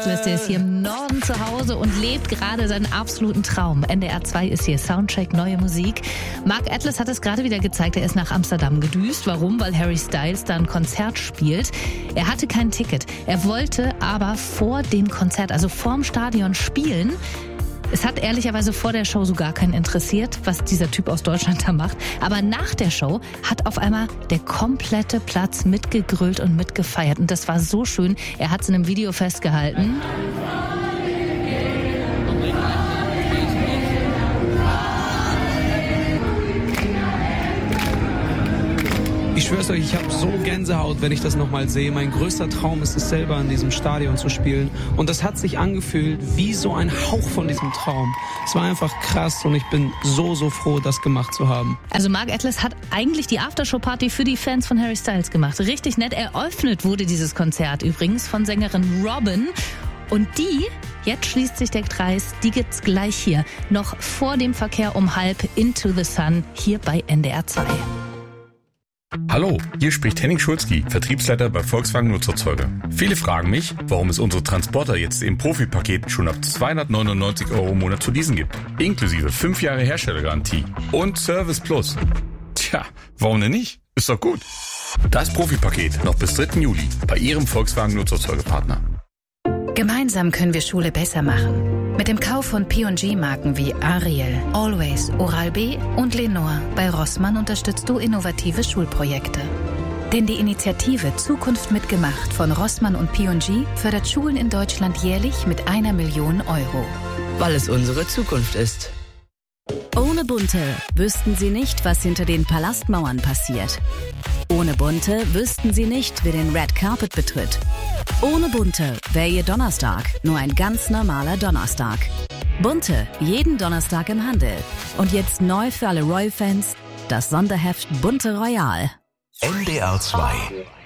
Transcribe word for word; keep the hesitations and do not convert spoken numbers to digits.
Atlas, der ist hier im Norden zu Hause und lebt gerade seinen absoluten Traum. N D R zwei ist hier Soundcheck, neue Musik. Mark Atlas hat es gerade wieder gezeigt, er ist nach Amsterdam gedüst. Warum? Weil Harry Styles da ein Konzert spielt. Er hatte kein Ticket. Er wollte aber vor dem Konzert, also vorm Stadion spielen. Es hat ehrlicherweise vor der Show so gar keinen interessiert, was dieser Typ aus Deutschland da macht. Aber nach der Show hat auf einmal der komplette Platz mitgegrölt und mitgefeiert. Und das war so schön. Er hat es in einem Video festgehalten. Ich schwör's euch, ich habe so Gänsehaut, wenn ich das nochmal sehe. Mein größter Traum ist es, selber in diesem Stadion zu spielen. Und das hat sich angefühlt wie so ein Hauch von diesem Traum. Es war einfach krass und ich bin so, so froh, das gemacht zu haben. Also Mark Atlas hat eigentlich die Aftershow-Party für die Fans von Harry Styles gemacht. Richtig nett. Eröffnet wurde dieses Konzert übrigens von Sängerin Robin. Und die, jetzt schließt sich der Kreis, die gibt's gleich hier. Noch vor dem Verkehr um halb Into the Sun hier bei N D R zwei. Hallo, hier spricht Henning Schulzki, Vertriebsleiter bei Volkswagen Nutzerzeuge. Viele fragen mich, warum es unsere Transporter jetzt im Profi-Paket schon ab zweihundertneunundneunzig Euro im Monat zu leasen gibt. Inklusive fünf Jahre Herstellergarantie und Service Plus. Tja, warum denn nicht? Ist doch gut. Das Profi-Paket noch bis dritten Juli bei Ihrem Volkswagen Nutzerzeugpartner. Gemeinsam können wir Schule besser machen. Mit dem Kauf von P und G-Marken wie Ariel, Always, Oral-B und Lenore bei Rossmann unterstützt du innovative Schulprojekte. Denn die Initiative Zukunft mitgemacht von Rossmann und P und G fördert Schulen in Deutschland jährlich mit einer Million Euro. Weil es unsere Zukunft ist. Ohne Bunte wüssten Sie nicht, was hinter den Palastmauern passiert. Ohne Bunte wüssten Sie nicht, wer den Red Carpet betritt. Ohne Bunte wäre Ihr Donnerstag nur ein ganz normaler Donnerstag. Bunte, jeden Donnerstag im Handel. Und jetzt neu für alle Royal-Fans, das Sonderheft Bunte Royal. N D R zwei